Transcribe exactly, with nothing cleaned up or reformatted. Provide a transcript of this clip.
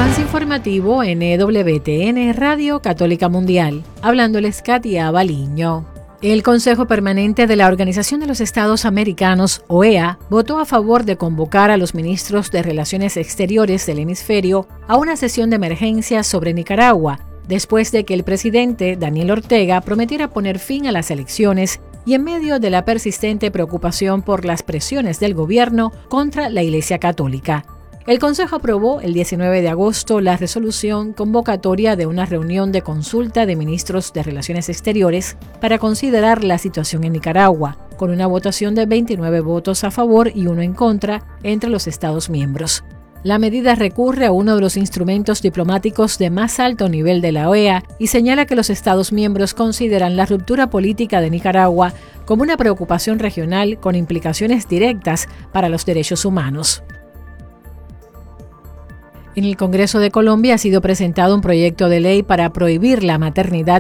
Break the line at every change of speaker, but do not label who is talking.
Avance informativo en E W T N Radio Católica Mundial. Hablándoles Katia Baliño. El Consejo Permanente de la Organización de los Estados Americanos, O E A, votó a favor de convocar a los ministros de Relaciones Exteriores del hemisferio a una sesión de emergencia sobre Nicaragua, después de que el presidente Daniel Ortega prometiera poner fin a las elecciones y en medio de la persistente preocupación por las presiones del gobierno contra la Iglesia Católica. El Consejo aprobó el diecinueve de agosto la resolución convocatoria de una reunión de consulta de ministros de Relaciones Exteriores para considerar la situación en Nicaragua, con una votación de veintinueve votos a favor y uno en contra entre los Estados miembros. La medida recurre a uno de los instrumentos diplomáticos de más alto nivel de la O E A y señala que los Estados miembros consideran la ruptura política de Nicaragua como una preocupación regional con implicaciones directas para los derechos humanos. En el Congreso de Colombia ha sido presentado un proyecto de ley para prohibir la maternidad